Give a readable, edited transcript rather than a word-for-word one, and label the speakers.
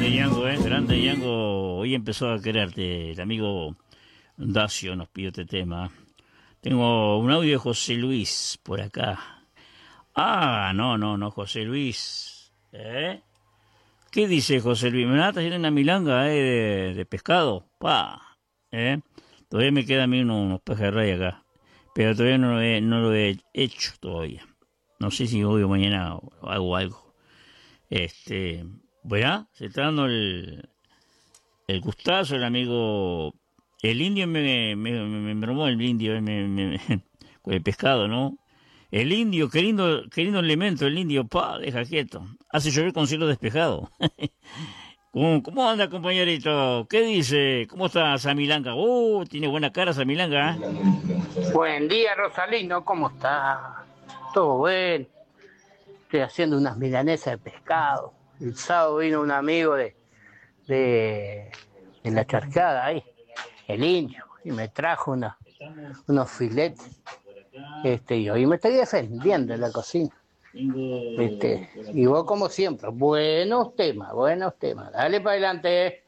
Speaker 1: Grande Yango. Hoy empezó a quererte. El amigo Dacio nos pidió este tema. Tengo un audio de José Luis por acá. Ah, no, José Luis. ¿Qué dice José Luis? Me está haciendo una milanga de pescado. Pa. Todavía me quedan a mí unos pejerrey acá. Pero todavía no lo he hecho todavía. No sé si hoy o mañana hago algo. Bueno, se está dando el gustazo, el amigo. El indio me bromó el indio con el pescado, ¿no? El indio, qué lindo elemento, el indio, deja quieto. Hace llover con cielo despejado. ¿Cómo anda, compañerito? ¿Qué dice? ¿Cómo está Samilanga? Tiene buena cara Samilanga, ¿eh?
Speaker 2: Buen día, Rosalino, ¿cómo está? Todo bueno. Estoy haciendo unas milanesas de pescado. El sábado vino un amigo de la charcada ahí, el indio, y me trajo unos filetes. Y hoy me estoy defendiendo en la cocina. Y vos como siempre, buenos temas. Dale para adelante.